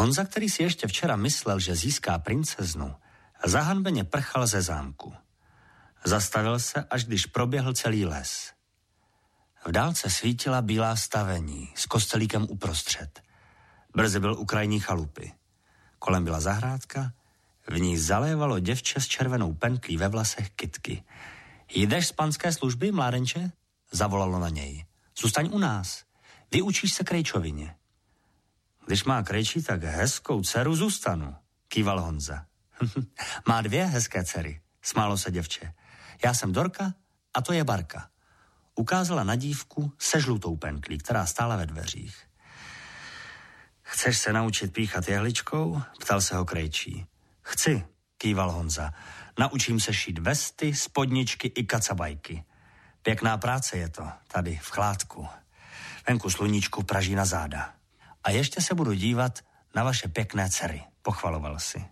Honza, který si ještě včera myslel, že získá princeznu, zahanbeně prchal ze zámku. Zastavil se, až když proběhl celý les. V dálce svítila bílá stavení s kostelíkem uprostřed. Brzy byl u krajní chalupy. Kolem byla zahrádka, v ní zalévalo děvče s červenou pentlí ve vlasech kytky. Jdeš z panské služby, mládenče? Zavolalo na něj. Zůstaň u nás. Vyučíš se krejčovině. Když má krejčí tak hezkou dceru, zůstanu, kýval Honza. Má 2 hezké dcery, smálo se děvče. Já jsem Dorka a to je Barka. Ukázala na dívku se žlutou pentlí, která stála ve dveřích. Chceš se naučit píchat jehličkou? Ptal se ho krejčí. Chci, kýval Honza. Naučím se šít vesty, spodničky i kacabajky. Pěkná práce je to, tady v chládku. Venku sluníčku praží na záda. A ještě se budu dívat na vaše pěkné dcery, pochvaloval si.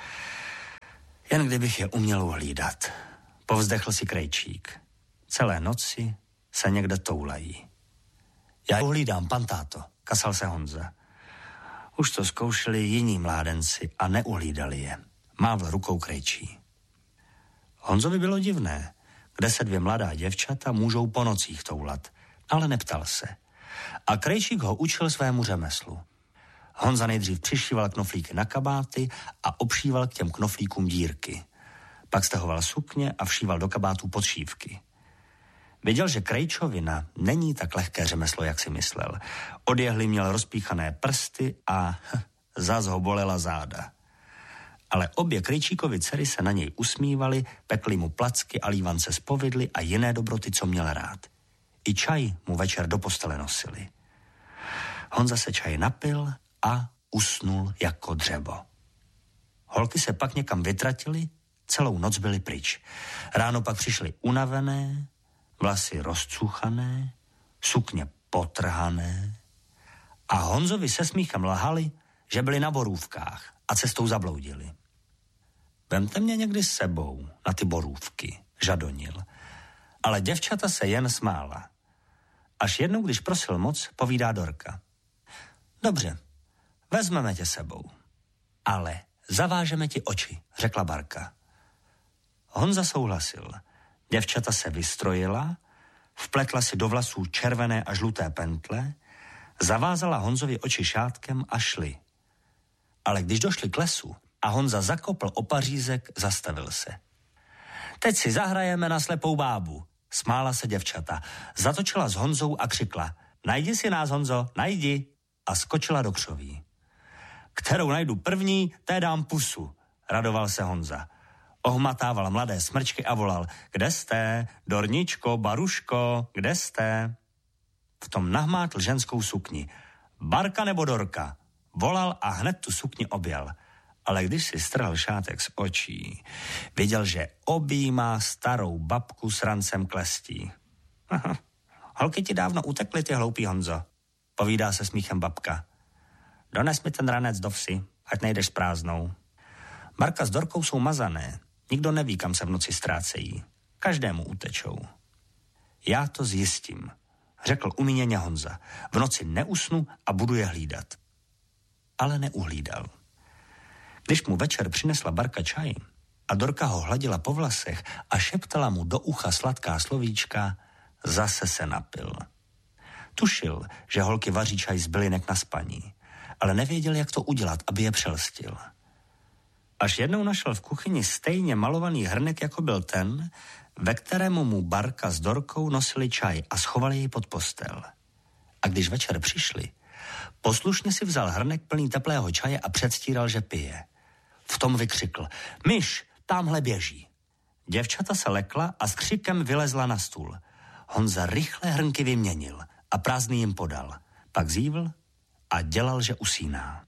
Jen kdybych je uměl uhlídat. Povzdechl si krejčík. Celé noci se někde toulají. Já uhlídám, pan táto, kasal se Honza. Už to zkoušeli jiní mládenci a neuhlídali je. Mávl rukou krejčí. Honzovi bylo divné, kde se 2 mladá děvčata můžou po nocích toulat, ale neptal se. A krejčík ho učil svému řemeslu. Honza nejdřív přišíval knoflíky na kabáty a obšíval k těm knoflíkům dírky. Pak stahoval sukně a všíval do kabátů podšívky. Věděl, že krejčovina není tak lehké řemeslo, jak si myslel. Od jehly měl rozpíchané prsty a zas ho bolela záda. Ale obě krejčíkovi dcery se na něj usmívali, pekli mu placky a lívance z povidly a jiné dobroty, co měl rád. I čaj mu večer do postele nosili. Honza se čaj napil a usnul jako dřevo. Holky se pak někam vytratily, celou noc byly pryč. Ráno pak přišly unavené, vlasy rozcuchané, sukně potrhané a Honzovi se smíchem lhali, že byli na borůvkách a cestou zabloudili. Vemte mě někdy s sebou na ty borůvky, žadonil. Ale děvčata se jen smála. Až jednou, když prosil moc, povídá Dorka. Dobře, vezmeme tě sebou. Ale zavážeme ti oči, řekla Barka. Honza souhlasil. Děvčata se vystrojila, vpletla si do vlasů červené a žluté pentle, zavázala Honzovi oči šátkem a šli. Ale když došli k lesu a Honza zakopl o pařízek, zastavil se. Teď si zahrajeme na slepou bábu, smála se děvčata. Zatočila s Honzou a křikla. Najdi si nás, Honzo, najdi. A skočila do křoví. Kterou najdu první, té dám pusu, radoval se Honza. Ohmatával mladé smrčky a volal. Kde jste, Dorničko, Baruško, kde jste? V tom nahmátl ženskou sukni. Barka nebo Dorka? Volal a hned tu sukni objal. Ale když si strhl šátek z očí, viděl, že objímá starou babku s rancem klestí. Holky ti dávno utekly, ty hloupý Honzo, povídá se smíchem babka. Dones mi ten ranec do vsi, ať nejdeš s prázdnou. Barka s Dorkou jsou mazané, nikdo neví, kam se v noci ztrácejí. Každému utečou. Já to zjistím, řekl umíněně Honza. V noci neusnu a budu je hlídat. Ale neuhlídal. Když mu večer přinesla Barka čaj a Dorka ho hladila po vlasech a šeptala mu do ucha sladká slovíčka, zase se napil. Tušil, že holky vaří čaj z bylinek na spaní, ale nevěděl, jak to udělat, aby je přelstil. Až jednou našel v kuchyni stejně malovaný hrnek, jako byl ten, ve kterému mu Barka s Dorkou nosili čaj a schovali jej pod postel. A když večer přišli, poslušně si vzal hrnek plný teplého čaje a předstíral, že pije. V tom vykřikl, myš, tamhle běží. Děvčata se lekla a s křikem vylezla na stůl. Honza rychle hrnky vyměnil a prázdný jim podal. Pak zívl a dělal, že usíná.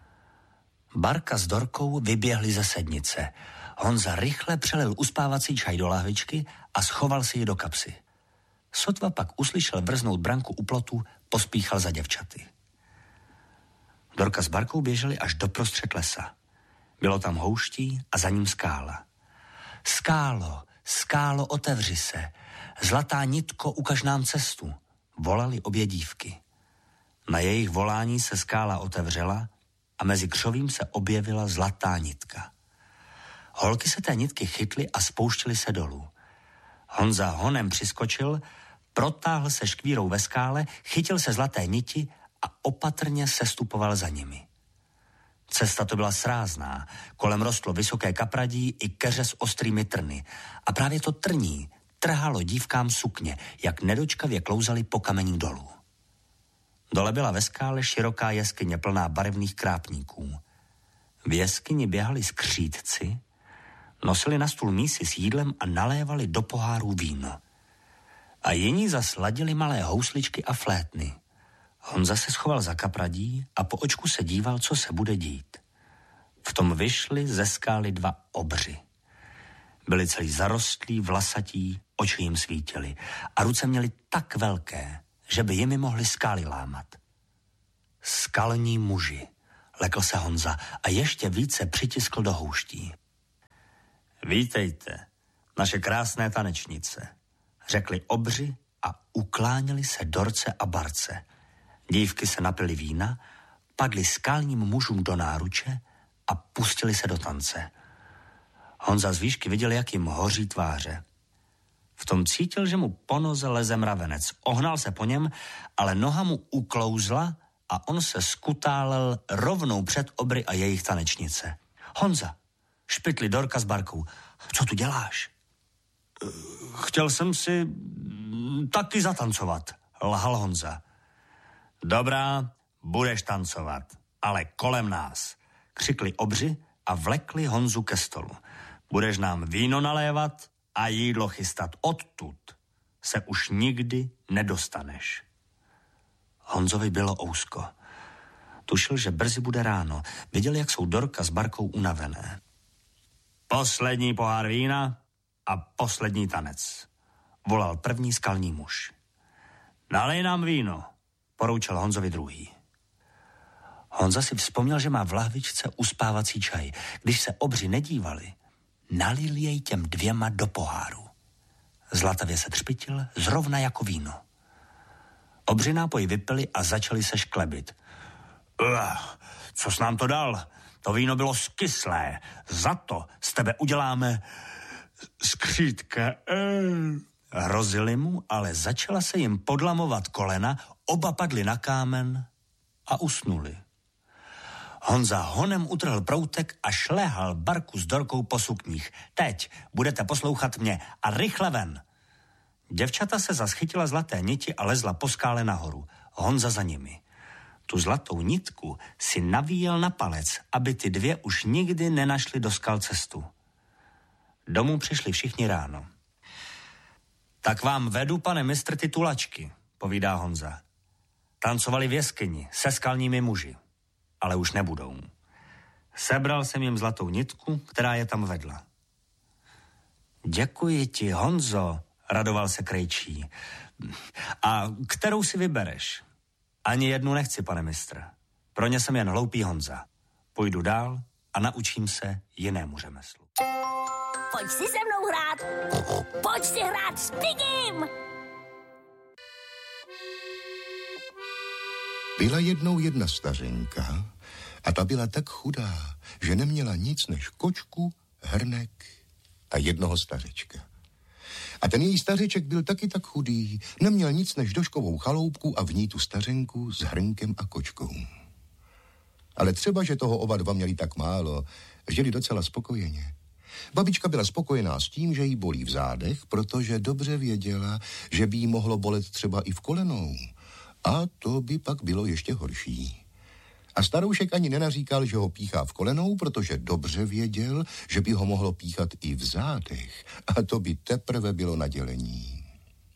Barka s Dorkou vyběhli ze sednice. Honza rychle přelil uspávací čaj do lahvičky a schoval si ji do kapsy. Sotva pak uslyšel vrznout branku u plotu, pospíchal za děvčaty. Dorka s Barkou běželi až do prostřed lesa. Bylo tam houští a za ním skála. Skálo, skálo, otevři se. Zlatá nitko, ukaž nám cestu. Volali obě dívky. Na jejich volání se skála otevřela a mezi křovím se objevila zlatá nitka. Holky se té nitky chytly a spouštily se dolů. Honza honem přiskočil, protáhl se škvírou ve skále, chytil se zlaté niti a opatrně sestupoval za nimi. Cesta to byla srázná, kolem rostlo vysoké kapradí i keře s ostrými trny a právě to trní trhalo dívkám sukně, jak nedočkavě klouzali po kamení dolů. Dole byla ve skále široká jeskyně plná barevných krápníků. V jeskyni běhali skřítci, nosili na stůl mísy s jídlem a nalévali do pohárů víno. A jiní zas ladili malé housličky a flétny. Honza se schoval za kapradí a po očku se díval, co se bude dít. V tom vyšli ze skály dva obři. Byli celý zarostlí, vlasatí, oči jim svítily a ruce měli tak velké, že by jimi mohli skály lámat. Skalní muži, lekl se Honza a ještě více přitiskl do houští. Vítejte, naše krásné tanečnice, řekli obři a ukláněli se Dorce a Barce. Dívky se napily vína, padly skalním mužům do náruče a pustili se do tance. Honza z výšky viděl, jak jim hoří tváře. V tom cítil, že mu po noze leze mravenec. Ohnal se po něm, ale noha mu uklouzla a on se skutálel rovnou před obry a jejich tanečnice. Honza, špitli Dorka s Barkou. Co tu děláš? Chtěl jsem si taky zatancovat, lhal Honza. Dobrá, budeš tancovat, ale kolem nás, křikli obři a vlekli Honzu ke stolu. Budeš nám víno nalévat a jídlo chystat. Odtud se už nikdy nedostaneš. Honzovi bylo ousko. Tušil, že brzy bude ráno. Viděl, jak jsou Dorka s Barkou unavené. Poslední pohár vína a poslední tanec, volal první skalní muž. Nalej nám víno, poroučel Honzovi druhý. Honza si vzpomněl, že má v lahvičce uspávací čaj. Když se obři nedívali, nalil jej těm dvěma do poháru. Zlatavě se třpitil, zrovna jako víno. Obři nápoj vypili a začali se šklebit. Co jsi nám to dal? To víno bylo skyslé. Za to z tebe uděláme skřítka. Hrozili mu, ale začala se jim podlamovat kolena, oba padli na kámen a usnuli. Honza honem utrhl proutek a šléhal Barku s Dorkou po sukních. Teď budete poslouchat mě a rychle ven. Děvčata se zaschytila zlaté niti a lezla po skále nahoru. Honza za nimi. Tu zlatou nitku si navíjel na palec, aby ty dvě už nikdy nenašly do skal cestu. Domů přišli všichni ráno. Tak vám vedu, pane mistr, ty tulačky, povídá Honza. Tancovali v jeskyni se skalními muži, ale už nebudou. Sebral jsem jim zlatou nitku, která je tam vedla. Děkuji ti, Honzo, radoval se krejčí. A kterou si vybereš? Ani jednu nechci, pane mistr. Pro ně jsem jen hloupý Honza. Půjdu dál a naučím se jinému řemeslu. Pojď si se mnou hrát. Pojď si hrát s Pigim. Byla jednou jedna stařenka a ta byla tak chudá, že neměla nic než kočku, hrnek a jednoho stařečka. A ten její stařeček byl taky tak chudý, neměl nic než doškovou chaloupku a v ní tu stařenku s hrnkem a kočkou. Ale třeba, že toho oba dva měli tak málo, žili docela spokojeně. Babička byla spokojená s tím, že jí bolí v zádech, protože dobře věděla, že by jí mohlo bolet třeba i v kolenou. A to by pak bylo ještě horší. A staroušek ani nenaříkal, že ho píchá v kolenou, protože dobře věděl, že by ho mohlo píchat i v zádech. A to by teprve bylo na dělení.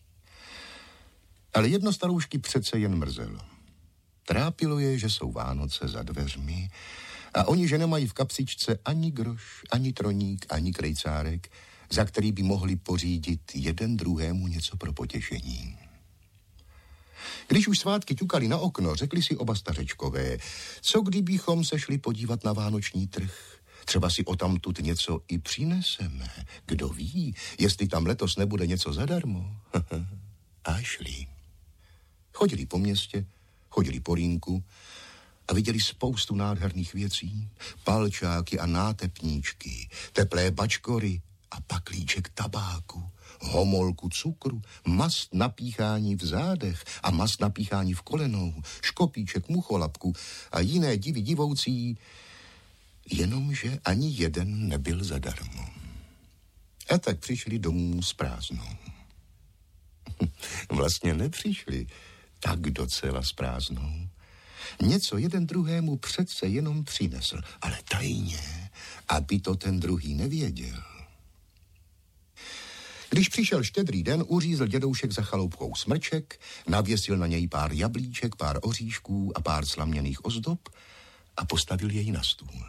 Ale jedno staroušky přece jen mrzelo. Trápilo je, že jsou Vánoce za dveřmi a oni, že nemají v kapsičce ani groš, ani troník, ani krejcárek, za který by mohli pořídit jeden druhému něco pro potěšení. Když už svátky ťukali na okno, řekli si oba stařečkové, co kdybychom se šli podívat na vánoční trh? Třeba si odtamtud něco i přineseme. Kdo ví, jestli tam letos nebude něco zadarmo. A šli. Chodili po městě, chodili po rýnku a viděli spoustu nádherných věcí. Palčáky a nátepníčky, teplé bačkory a paklíček tabáku, homolku cukru, mast na píchání v zádech a mast na píchání v kolenou, škopíček mucholapku a jiné divy divoucí, jenomže ani jeden nebyl zadarmo. A tak přišli domů s prázdnou. Vlastně nepřišli tak docela s prázdnou. Něco jeden druhému přece jenom přinesl, ale tajně, aby to ten druhý nevěděl. Když přišel Štědrý den, uřízl dědoušek za chaloupkou smrček, navěsil na něj pár jablíček, pár oříšků a pár slaměných ozdob a postavil jej na stůl.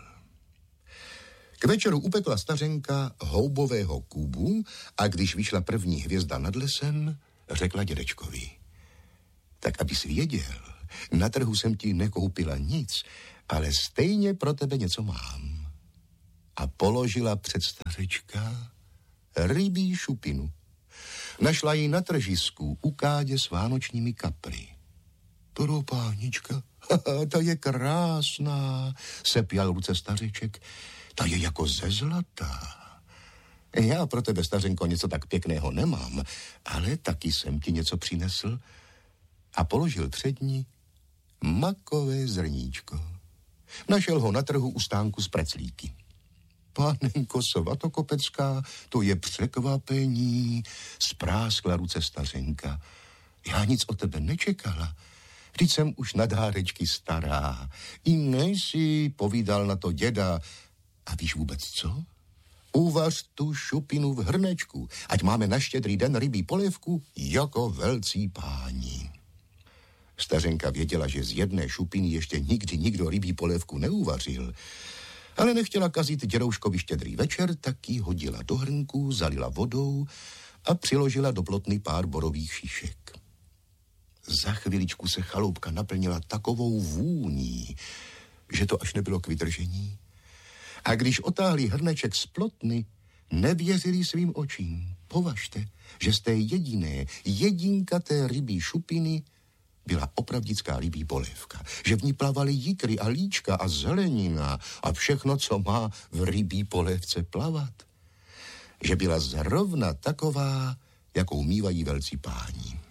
K večeru upekla stařenka houbového kůbu a když vyšla první hvězda nad lesem, řekla dědečkovi: tak abys věděl, na trhu jsem ti nekoupila nic, ale stejně pro tebe něco mám. A položila před stařečka rybí šupinu. Našla ji na tržisku u kádě s vánočními kapry. To pánička, ta je krásná, sepjal ruce stařeček, ta je jako ze zlata. Já pro tebe, stařenko, něco tak pěkného nemám, ale taky jsem ti něco přinesl a položil před ní makové zrníčko. Našel ho na trhu u stánku s preclíky. Pánenko Svatokopecká, to je překvapení, spráskla ruce stařenka. Já nic od tebe nečekala. Vždyť jsem už na dárečky stará. I nejsi, povídal na to děda. A víš vůbec co? Uvař tu šupinu v hrnečku, ať máme na Štědrý den rybí polévku jako velcí páni. Stařenka věděla, že z jedné šupiny ještě nikdy nikdo rybí polévku neuvařil, ale nechtěla kazit dědouškovi Štědrý večer, tak ji hodila do hrnku, zalila vodou a přiložila do plotny pár borových šišek. Za chviličku se chaloupka naplnila takovou vůní, že to až nebylo k vydržení. A když otáhli hrneček z plotny, nevěřili svým očím. Považte, že z té jedinkaté rybí šupiny byla opravdická rybí polévka, že v ní plavaly jikry a líčka a zelenina a všechno, co má v rybí polévce plavat. Že byla zrovna taková, jakou mívají velcí páni.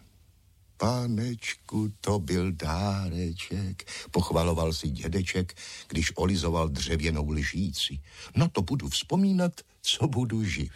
Pánečku, to byl dáreček, pochvaloval si dědeček, když olizoval dřevěnou lžíci. Na to budu vzpomínat, co budu živ.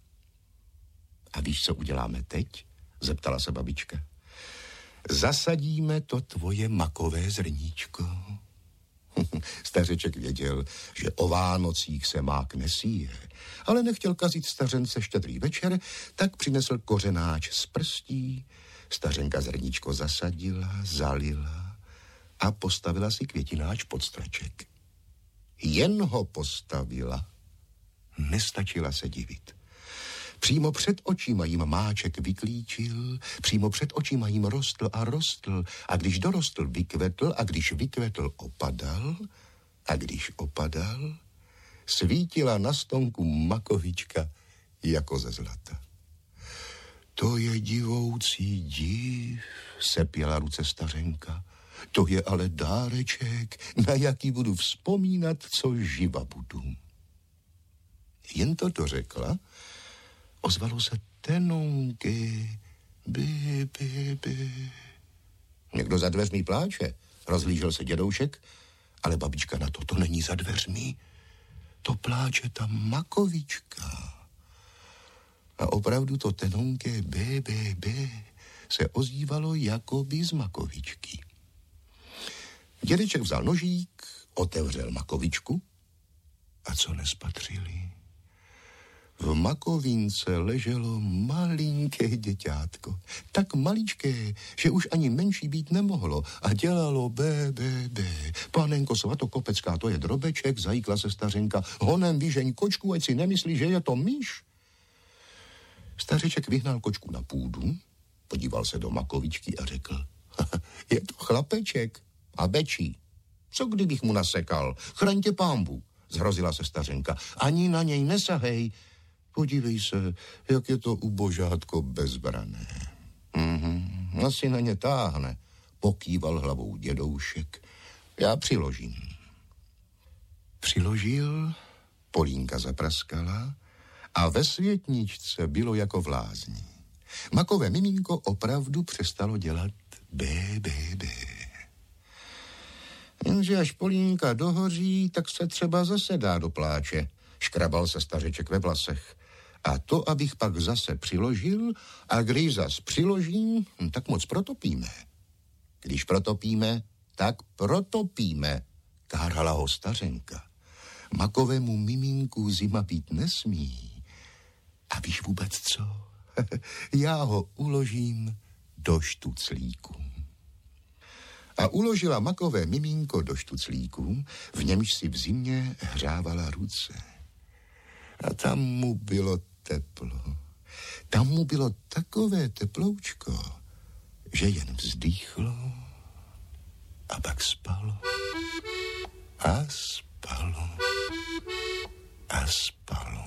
A víš, co uděláme teď? Zeptala se babička. Zasadíme to tvoje makové zrníčko. Stařeček věděl, že o Vánocích se mák nesíje, ale nechtěl kazit stařence Štědrý večer, tak přinesl kořenáč z prstí. Stařenka zrníčko zasadila, zalila a postavila si květináč pod strček. Jen ho postavila, nestačila se divit. Přímo před očima jim máček vyklíčil, přímo před očima jim rostl a rostl, a když dorostl, vykvetl, a když vykvetl, opadal, a když opadal, svítila na stonku makovička jako ze zlata. To je divoucí div, sepěla ruce stařenka. To je ale dáreček, na jaký budu vzpomínat, co živa budu. Jen to dořekla, ozvalo se tenonky, by. Někdo za dveřmi pláče, rozhlížel se dědoušek, ale babička na to není za dveřmi, to pláče ta makovička. A opravdu to tenonké by se ozývalo jakoby z makovičky. Dědeček vzal nožík, otevřel makovičku a co nespatřili? V makovince leželo malinké děťátko, tak maličké, že už ani menší být nemohlo a dělalo bé. Pánenko Svatokopecká, to je drobeček, zajíkla se stařenka. Honem vyžeň kočku, ať si nemyslí, že je to myš. Stařeček vyhnal kočku na půdu, podíval se do makovičky a řekl, je to chlapeček a bečí. Co kdybych mu nasekal? Chraň tě pánbu, zhrozila se stařenka. Ani na něj nesahej. Podívej se, jak je to ubožátko bezbrané. Asi na ně táhne, pokýval hlavou dědoušek Já přiložím. Přiložil, Polínka zapraskala a ve světničce bylo jako v lázni. Makové miminko opravdu přestalo dělat bé, bé, bé. Jenže až Polínka dohoří, tak se třeba zase dá do pláče. Škrabal se stařeček ve vlasech. A to, abych pak zase přiložil, a když zas přiložím, tak moc protopíme. Když protopíme, tak protopíme, kárala ho stařenka. Makovému miminku zima být nesmí. A víš vůbec co? Já ho uložím do štuclíku. A uložila makové miminko do štuclíku, v němž si v zimě hřávala ruce. A tam mu bylo teplo. Tam mu bylo takové teploučko, že jen vzdýchlo a pak spalo. A spalo. A spalo.